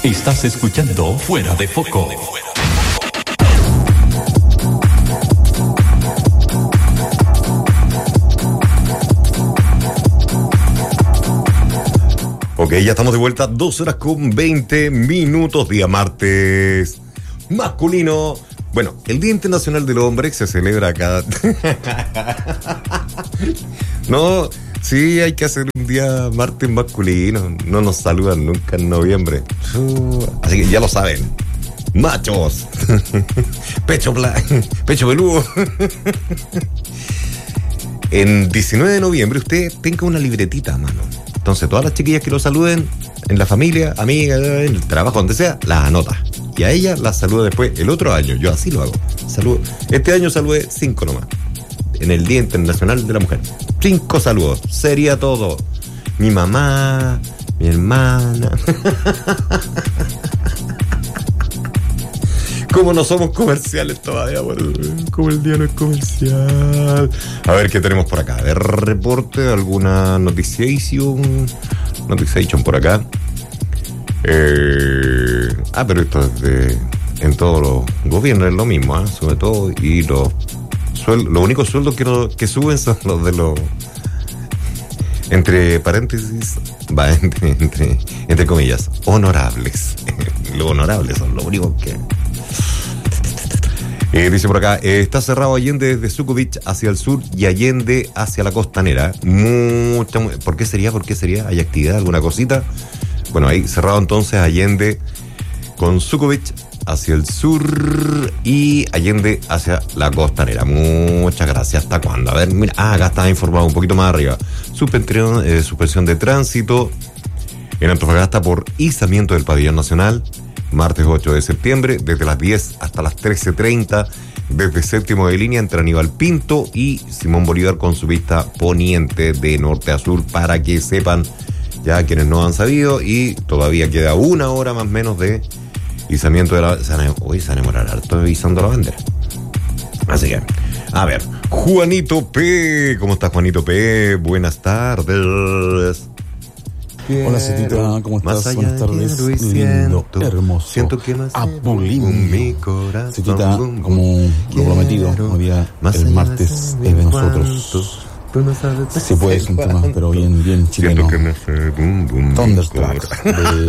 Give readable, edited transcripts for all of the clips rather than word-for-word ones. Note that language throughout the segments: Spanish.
Estás escuchando Fuera de Foco. Ok, ya estamos de vuelta, 2:20 día martes masculino. Bueno, el Día Internacional del Hombre se celebra cada... No, sí, hay que hacer un día martes masculino. No nos saludan nunca en noviembre. Así que ya lo saben. Machos. Pecho peludo. En 19 de noviembre usted tenga una libretita a mano. Entonces todas las chiquillas que lo saluden en la familia, amigas, en el trabajo, donde sea, las anota. Y a ella las saluda después el otro año. Yo así lo hago. Saludo. Este año saludé 5 nomás. En el Día Internacional de la Mujer. 5 saludos. Sería todo. Mi mamá, mi hermana. Como no somos comerciales todavía, bueno, como el día no es comercial. A ver qué tenemos por acá. A ver, reporte, alguna noticiation por acá. Pero esto es en todos los gobiernos es lo mismo, ¿eh? Sobre todo, y los únicos sueldos que suben son los de los, entre paréntesis, entre comillas, honorables. Los honorables son los únicos que... dice por acá, está cerrado Allende desde Sukovich hacia el sur y Allende hacia la costanera. ¿Por qué sería? ¿Hay actividad, alguna cosita? Bueno, ahí cerrado entonces Allende con Sukovich hacia el sur y Allende hacia la costanera. Muchas gracias. ¿Hasta cuándo? A ver, mira, acá está informado un poquito más arriba. Suspensión de tránsito en Antofagasta por izamiento del pabellón nacional. Martes 8 de septiembre, desde las 10 hasta las 13:30, desde séptimo de línea entre Aníbal Pinto y Simón Bolívar con su vista poniente de norte a sur, para que sepan ya quienes no han sabido, y todavía queda 1 hora más o menos de izamiento de la... Hoy se van a demorar harto izando la bandera. Así que, a ver, Juanito P. ¿Cómo estás, Juanito P? Buenas tardes. Hola, Cetita, ¿cómo estás? Buenas tardes. Lindo, hermoso, siento que más apolíneo. Cetita, como lo prometido, hoy día, el martes es de nosotros. Se puede decir un tema, pero bien chileno. Thunderstruck de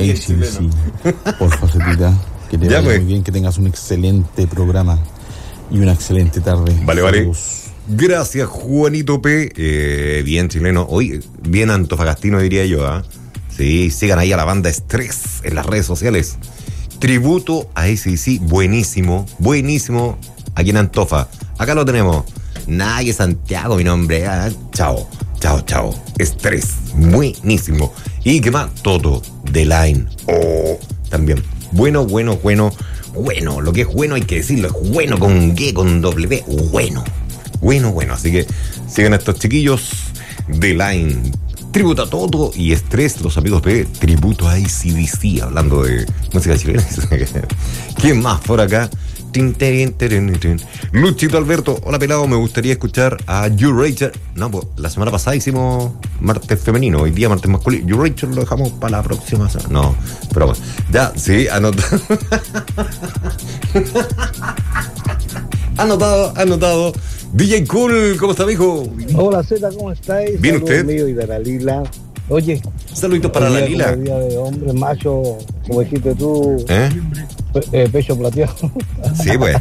AC/DC. Porfa, Cetita, que te vaya muy bien, que tengas un excelente programa y una excelente tarde. Vale. Gracias, Juanito P. Bien chileno. Hoy, bien antofagastino, diría yo, ¿eh? Sí, sigan ahí a la banda Estrés en las redes sociales. Tributo a AC/DC, buenísimo, aquí en Antofa. Acá lo tenemos. Naye Santiago, mi nombre. Chao. Estrés, buenísimo. ¿Y qué más? Todo, The Line. También. Bueno. Lo que es bueno hay que decirlo. Es bueno con G, con W. Bueno, así que sigan a estos chiquillos de Line. Tributo a Toto y Estrés, los amigos de Tributo a AC/DC, hablando de música chilena. ¿Quién más por acá? Luchito Alberto, hola pelado, me gustaría escuchar a You Rachel. No, pues la semana pasada hicimos martes femenino, hoy día martes masculino. You Rachel lo dejamos para la próxima semana. No, pero bueno, ya, sí, anotado. DJ Cool, ¿cómo está, mijo? Hola, Zeta, ¿cómo estáis? Bien, ¿usted? Mío y de la Lila. Oye, saluditos para la Lila. Día de hombre, macho, como dijiste tú, pecho plateado. Sí, pues.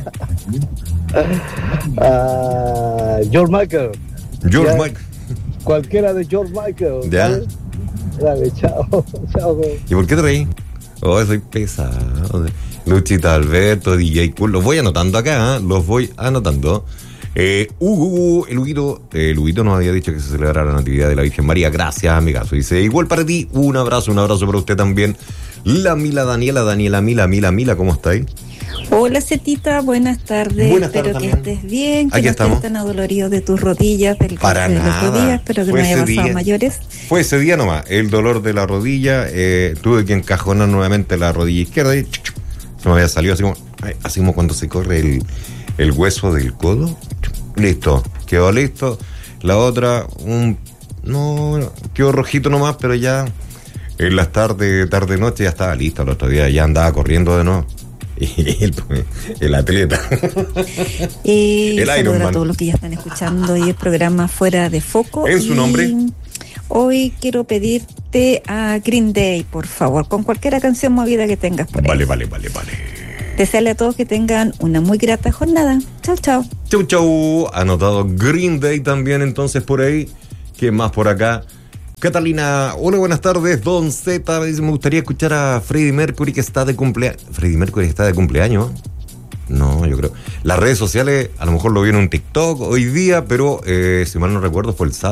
George Michael. Cualquiera de George Michael. Ya. ¿Sabes? Dale, chao. ¿Y por qué te reí? Soy pesado. Luchita Alberto, DJ Cool, los voy anotando acá, los voy anotando. El Huguito nos había dicho que se celebrara la Natividad de la Virgen María. Gracias, amigazo. Dice, igual para ti, un abrazo para usted también. La Daniela Mila, ¿cómo estáis? Hola, Cetita, buenas tardes. Espero que estés bien, que aquí no estamos. estés tan adolorido de tus rodillas del para nada. otro día. Espero que no haya pasado a mayores. Fue ese día nomás, el dolor de la rodilla. Tuve que encajonar nuevamente la rodilla izquierda y se me había salido así como cuando se corre el hueso del codo. Listo, quedó listo. La otra, quedó rojito nomás, pero ya en las tarde-noche ya estaba listo. El otro día ya andaba corriendo de nuevo. El atleta. El Ironman. A todos los que ya están escuchando hoy el programa Fuera de Foco. ¿En su nombre? Hoy quiero pedirte a Green Day, por favor, con cualquier canción movida que tengas por ahí. Vale. Desearle a todos que tengan una muy grata jornada. Chau. Chau. Anotado Green Day también entonces por ahí. ¿Quién más por acá? Catalina, hola, buenas tardes. Don Z, me gustaría escuchar a Freddie Mercury que está de cumpleaños. ¿Freddie Mercury está de cumpleaños? No, yo creo. Las redes sociales, a lo mejor lo vi en un TikTok hoy día, pero si mal no recuerdo fue el sábado.